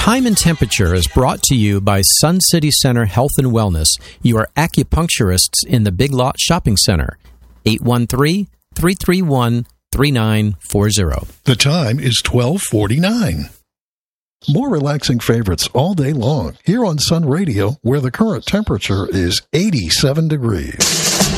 Time and Temperature is brought to you by Sun City Center Health and Wellness, your acupuncturists in the Big Lot Shopping Center. 813-331-3940. The time is 12:49. More relaxing favorites all day long here on Sun Radio, where the current temperature is 87 degrees.